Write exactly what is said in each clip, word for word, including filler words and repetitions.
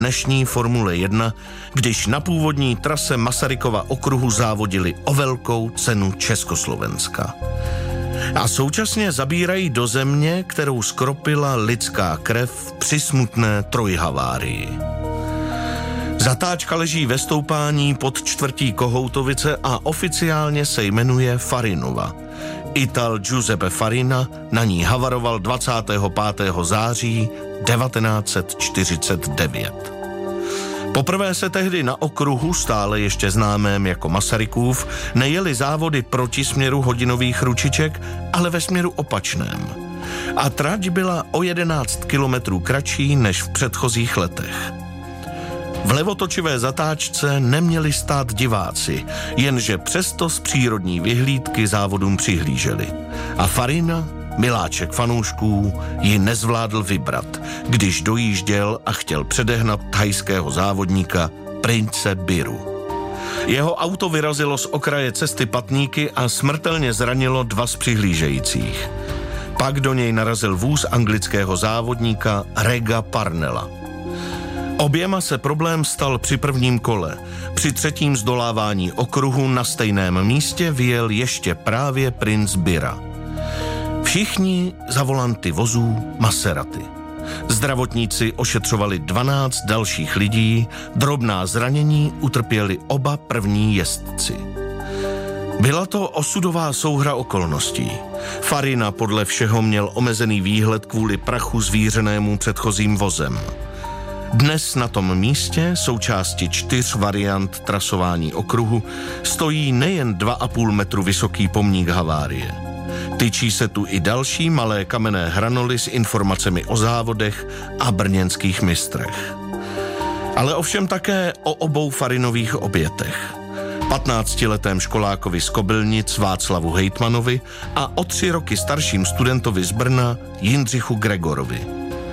dnešní Formule jedna, když na původní trase Masarykova okruhu závodili o velkou cenu Československa. A současně zabírají do země, kterou skropila lidská krev při smutné trojhavárii. Zatáčka leží ve stoupání pod čtvrtí Kohoutovice a oficiálně se jmenuje Farinova. Ital Giuseppe Farina na ní havaroval dvacátého pátého září devatenáct set čtyřicet devět. Poprvé se tehdy na okruhu, stále ještě známém jako Masarykův, nejeli závody proti směru hodinových ručiček, ale ve směru opačném. A trať byla o jedenáct kilometrů kratší než v předchozích letech. V levotočivé zatáčce neměli stát diváci, jenže přesto z přírodní vyhlídky závodům přihlíželi. A Farina, miláček fanoušků, ji nezvládl vybrat, když dojížděl a chtěl předehnat thajského závodníka Prince Biru. Jeho auto vyrazilo z okraje cesty patníky a smrtelně zranilo dva z přihlížejících. Pak do něj narazil vůz anglického závodníka Rega Parnella. Oběma se problém stal při prvním kole. Při třetím zdolávání okruhu na stejném místě vyjel ještě právě princ Bira. Všichni za volanty vozů Maserati. Zdravotníci ošetřovali dvanáct dalších lidí, drobná zranění utrpěli oba první jezdci. Byla to osudová souhra okolností. Farina podle všeho měl omezený výhled kvůli prachu zvířenému předchozím vozem. Dnes na tom místě, součásti čtyř variant trasování okruhu, stojí nejen dva a půl metru vysoký pomník havárie. Tyčí se tu i další malé kamenné hranoly s informacemi o závodech a brněnských mistrech. Ale ovšem také o obou Farinových obětech. patnáctiletém školákovi z Kobylnic Václavu Hejtmanovi a o tři roky starším studentovi z Brna Jindřichu Gregorovi.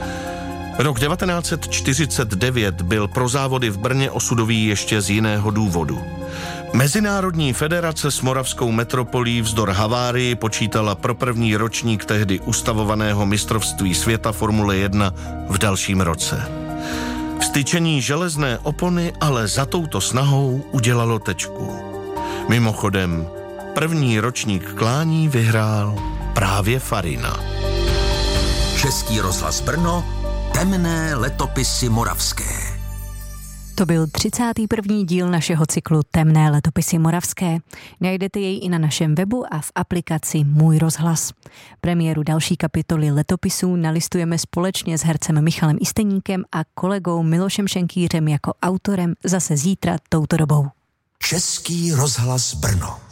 Rok devatenáct set čtyřicet devět byl pro závody v Brně osudový ještě z jiného důvodu. Mezinárodní federace s moravskou metropolí vzdor havárii počítala pro první ročník tehdy ustavovaného mistrovství světa Formule jedna v dalším roce. Vstyčení železné opony ale za touto snahou udělalo tečku. Mimochodem, první ročník klání vyhrál právě Farina. Český rozhlas Brno, temné letopisy moravské. To byl třicátý první díl našeho cyklu Temné letopisy moravské. Najdete jej i na našem webu a v aplikaci Můj rozhlas. Premiéru další kapitoly letopisů nalistujeme společně s hercem Michalem Isteníkem a kolegou Milošem Šenkýřem jako autorem zase zítra touto dobou. Český rozhlas Brno.